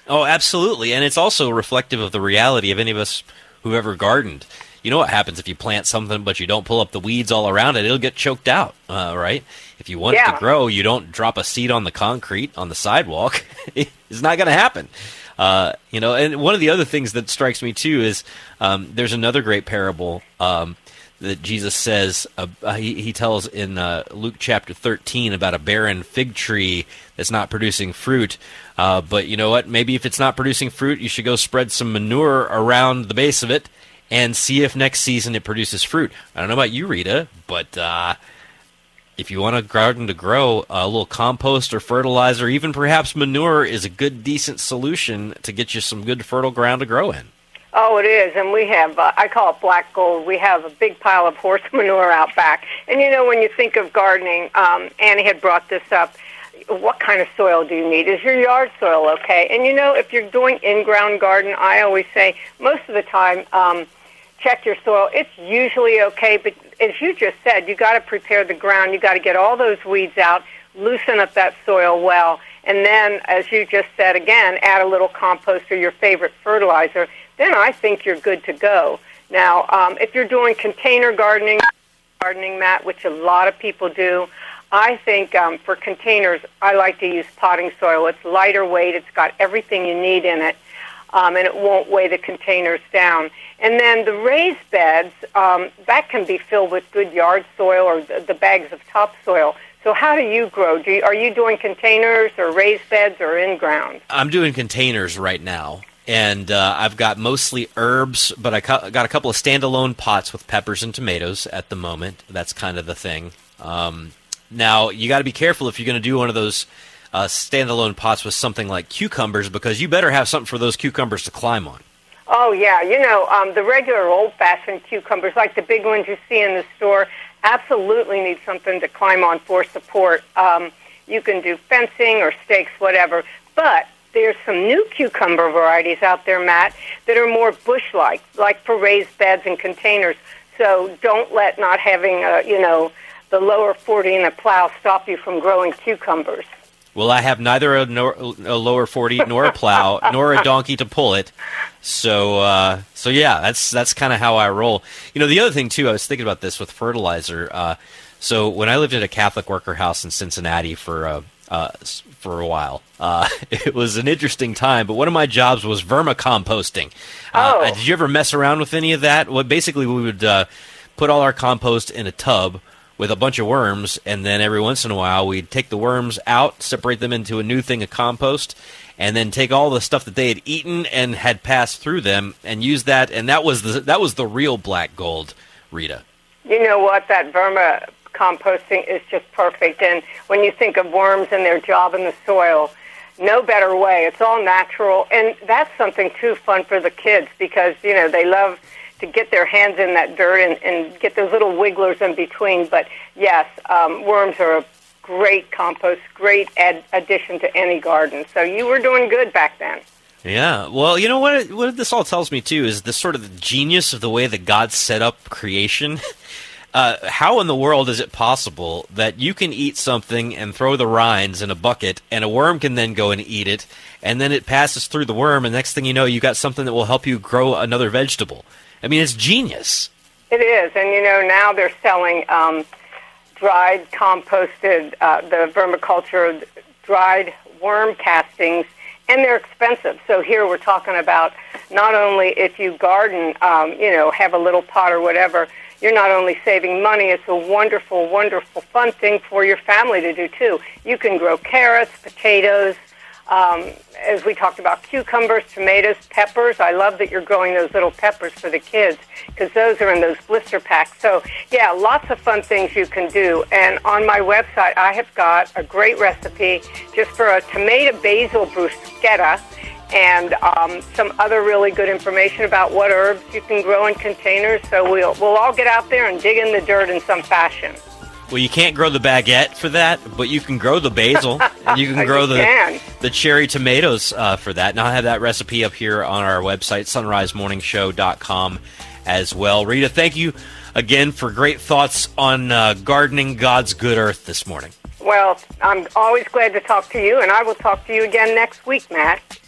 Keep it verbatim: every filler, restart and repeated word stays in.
Oh, absolutely. And it's also reflective of the reality of any of us who've ever gardened. You know what happens if you plant something but you don't pull up the weeds all around it? It'll get choked out, uh, right? If you want Yeah. it to grow, you don't drop a seed on the concrete on the sidewalk. It's not going to happen. Uh, you know, and one of the other things that strikes me too is um, there's another great parable um, that Jesus says. Uh, he, he tells in uh, Luke chapter thirteen about a barren fig tree that's not producing fruit. Uh, but you know what? Maybe if it's not producing fruit, you should go spread some manure around the base of it and see if next season it produces fruit. I don't know about you, Rita, but uh, if you want a garden to grow, a little compost or fertilizer, even perhaps manure, is a good, decent solution to get you some good fertile ground to grow in. Oh, it is, and we have, uh, I call it black gold. We have a big pile of horse manure out back. And, you know, when you think of gardening, um, Annie had brought this up, what kind of soil do you need? Is your yard soil okay? And, you know, if you're doing in-ground garden, I always say most of the time, um, check your soil. It's usually okay, but as you just said, you got to prepare the ground. You got to get all those weeds out, loosen up that soil well, and then, as you just said again, add a little compost or your favorite fertilizer. Then I think you're good to go. Now, um, if you're doing container gardening, gardening, Matt, which a lot of people do, I think um, for containers, I like to use potting soil. It's lighter weight. It's got everything you need in it, um, and it won't weigh the containers down. And then the raised beds, um, that can be filled with good yard soil or the, the bags of topsoil. So how do you grow? Do you, are you doing containers or raised beds or in-ground? I'm doing containers right now, and uh, I've got mostly herbs, but I cu- got a couple of standalone pots with peppers and tomatoes at the moment. That's kind of the thing. Um, now, you got to be careful if you're going to do one of those uh, standalone pots with something like cucumbers, because you better have something for those cucumbers to climb on. Oh, yeah. You know, um, the regular old-fashioned cucumbers, like the big ones you see in the store, absolutely need something to climb on for support. Um, you can do fencing or stakes, whatever. But there's some new cucumber varieties out there, Matt, that are more bush-like, like for raised beds and containers. So don't let not having, uh, you know, the lower forty and a plow stop you from growing cucumbers. Well, I have neither a, nor, a lower forty nor a plow nor a donkey to pull it. So, uh, so yeah, that's that's kind of how I roll. You know, the other thing, too, I was thinking about this with fertilizer. Uh, so when I lived at a Catholic worker house in Cincinnati for uh, uh, for a while, uh, it was an interesting time. But one of my jobs was vermicomposting. Uh, Oh. Did you ever mess around with any of that? Well, basically, we would uh, put all our compost in a tub with a bunch of worms, and then every once in a while we'd take the worms out, separate them into a new thing of compost, and then take all the stuff that they had eaten and had passed through them and use that, and that was the that was the real black gold, Rita. You know what? That verma composting is just perfect. And when you think of worms and their job in the soil, no better way. It's all natural. And that's something, too, fun for the kids because, you know, they love to get their hands in that dirt and, and get those little wigglers in between. But, yes, um, worms are a great compost, great ad- addition to any garden. So you were doing good back then. Yeah, well, you know what? It, what this all tells me too is this sort of the genius of the way that God set up creation. Uh, how in the world is it possible that you can eat something and throw the rinds in a bucket, and a worm can then go and eat it, and then it passes through the worm, and next thing you know, you got something that will help you grow another vegetable? I mean, it's genius. It is, and you know now they're selling um, dried, composted, uh, the vermiculture, dried worm castings. And they're expensive. So here we're talking about not only if you garden, um, you know, have a little pot or whatever, you're not only saving money, it's a wonderful, wonderful, fun thing for your family to do, too. You can grow carrots, potatoes, um, as we talked about, cucumbers, tomatoes, peppers. I love that you're growing those little peppers for the kids because those are in those blister packs. So, yeah, lots of fun things you can do. And on my website, I have got a great recipe just for a tomato basil bruschetta and um, some other really good information about what herbs you can grow in containers. So we'll, we'll all get out there and dig in the dirt in some fashion. Well, you can't grow the baguette for that, but you can grow the basil, and you can grow You the can. the cherry tomatoes uh, for that. And I'll have that recipe up here on our website, sunrise morning show dot com, as well. Rita, thank you again for great thoughts on uh, gardening God's good earth this morning. Well, I'm always glad to talk to you, and I will talk to you again next week, Matt.